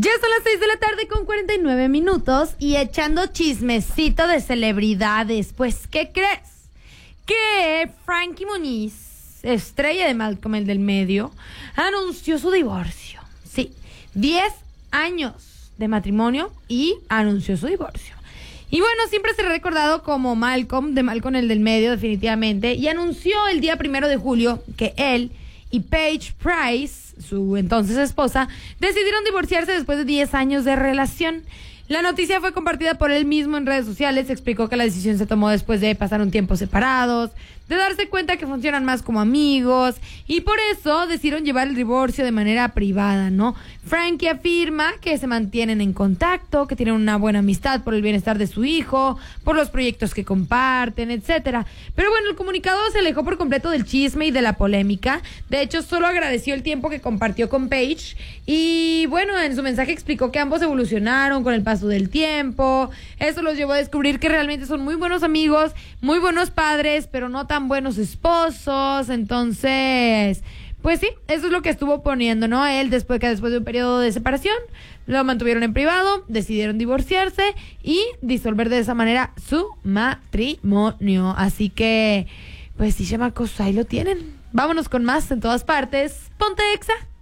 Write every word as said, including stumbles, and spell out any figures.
Ya son las seis de la tarde con cuarenta y nueve minutos y echando chismecito de celebridades. Pues, ¿qué crees? Que Frankie Muniz, estrella de Malcolm el del medio, anunció su divorcio. Sí, diez años de matrimonio y anunció su divorcio. Y bueno, siempre será recordado como Malcolm, de Malcolm el del medio, definitivamente. Y anunció el día primero de julio que él y Paige Price, su entonces esposa, decidieron divorciarse después de diez años de relación. La noticia fue compartida por él mismo en redes sociales. Explicó que la decisión se tomó después de pasar un tiempo separados, de darse cuenta que funcionan más como amigos, y por eso decidieron llevar el divorcio de manera privada, ¿no? Frankie afirma que se mantienen en contacto, que tienen una buena amistad por el bienestar de su hijo, por los proyectos que comparten, etcétera. Pero bueno, el comunicado se alejó por completo del chisme y de la polémica. De hecho, solo agradeció el tiempo que compartió con Paige y bueno, en su mensaje explicó que ambos evolucionaron con el paso del tiempo. Eso los llevó a descubrir que realmente son muy buenos amigos, muy buenos padres, pero no tan buenos esposos. Entonces, pues sí, eso es lo que estuvo poniendo, ¿no? Él, después que después de un periodo de separación, lo mantuvieron en privado, decidieron divorciarse y disolver de esa manera su matrimonio. Así que, pues sí, chamacos, ahí lo tienen. Vámonos con más en todas partes. Ponte Exa.